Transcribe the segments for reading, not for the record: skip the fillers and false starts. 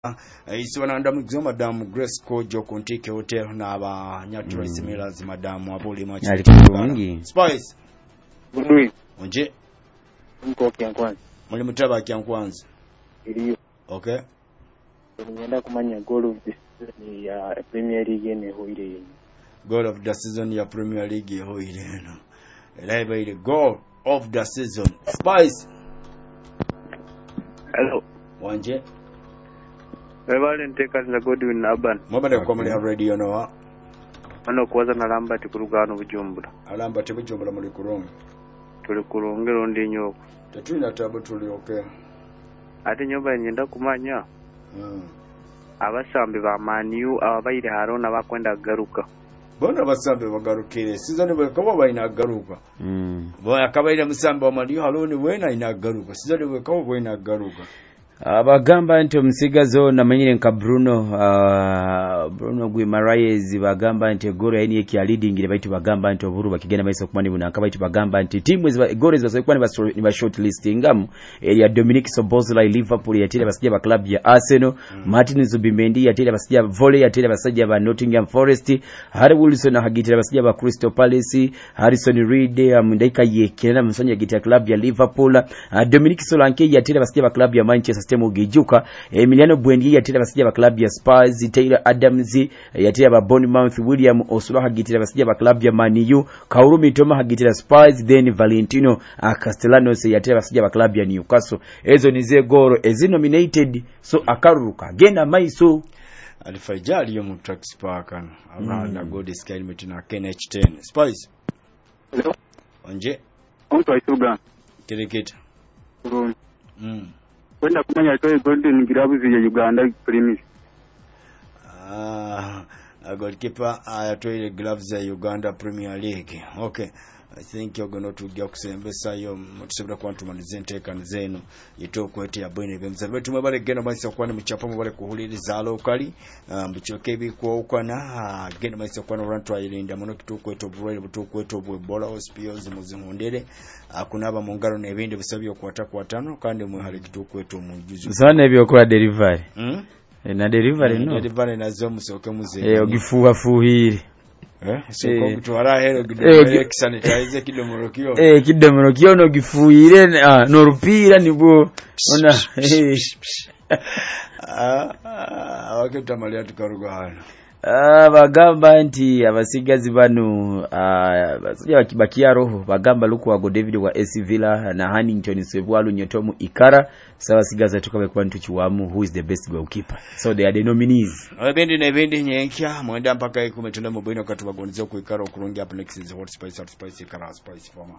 Isiwana ndamu Madam Grace Kojo Kontike Hotel na aba Nyatro Isimilazi Madam Wabuli Machi Spice Bului Onje Mko Kyankwanzi Muli mutaba Kyankwanzi iliyo okay Nenda kumanya goal of the season ya Premier League ne hoire goal of the season ya Premier League hoire no elaiba ile goal of the season Spice Hello Wanje Reverend Takers na Godwin Aban Mobile Comedy Radio no Ano kuwaza na Lambert kurugano Bujumbura Lambert Bujumbura muri Kurunga tuli kurungero ndi nyoko Tetuna tabu tuli okay ate nyoba nyenda kumanya abasambi ba Maniu ababayire harona bakwenda garuka bona basambi bagarukire season bwe kabo bayina garuka bo akabayire musambi wa Maniu haroni wena ina garuka season bwe kabo wena garuka abagamba nti omusigazo namanyire nka Bruno Guimaraes bagamba nti goro yani yeki ya leading ile baitu bagamba nti oburu bakigenda baiso kumani bunanka baitu bagamba nti timu goro zibasokwa ni ba shortlisting ya Dominic Szoboszlai Liverpool yatira basija ba club ya Arsenal Martin Zubimendi yatira basija Volley yatira basija ba Nottingham Forest Harry Wilson hagitira basija ba Crystal Palace Harrison Reed mundaika yekena musanya gitira club ya Liverpool Dominic Solanke yatira basija ba club ya Manchester Mugijuka Emiliano Buendia yatira basija ba club ya Spurs Taylor Adams yatira ba Bournemouth William Osula hagitira basija ba club ya Man U Kaoru Mitoma hagitira Spurs then Valentino Castellanos yatira basija ba club ya Newcastle ezo nize goro ezinominated so akaruka genda maiso alifajali yo mu Trax Park na God Sky Metina KNH10 Spurs Hello Onje Onto isuga Kirikita Kwenda kumanya toy golden gloves ya Uganda Premier a goalkeeper ayatoile gloves za Uganda Premier League okay I think you're going to get kusembesa yo mutusebera kwantu manizenteka nzeno yitokwete yabwene bemzabe tumabale genda maisa kwana muchapa mubale kuhuliriza lokali mbichoke biko ukwana genda maisa kwana rantu ayilinda muno kitukwete obulwaire butukwete obwebola hospitals muzihundere akunaba mungaro nebindi bisabyo kwatano kandi muhale kitukwete omujuzu sana ebyo kwa delivery na delivery no delivery nazo musoke muze ogifuwa fuhiri soko kutwara hero kidomoro sanitize kidomoro kyo no gifuire no rupira nibwo ona wakita malia tukaruga hano bagamba nti abasigazi bano basija bakibakia roho bagamba luku wa David wa AC Villa na Hannington Sebwalu Nyotomu Ikara sawa sigaza tukabe kwa ntu chiwamu who is the best goalkeeper so they are the nominees abendi na bendi nyenkya mwenda mpaka ikumetunda mubino katubagoniza ku Ikara okulonga up next is hot spice Ikara spice former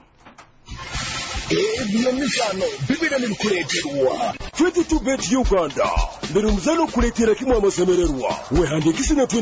Ebiyamisano bibira nikuleterwa 22bet Uganda ndirumuzano kuletera kimwe amasemererwa wehandikisi na